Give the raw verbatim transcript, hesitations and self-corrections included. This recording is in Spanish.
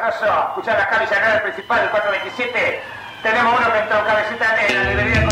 pasó? Escuchá la cabeza, el principal, el cuatro veintisiete. Tenemos uno que entró cabecita en la librería.